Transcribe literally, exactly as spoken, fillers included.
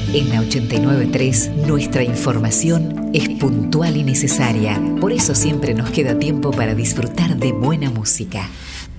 En la ochenta y nueve punto tres, nuestra información es puntual y necesaria. Por eso siempre nos queda tiempo para disfrutar de buena música.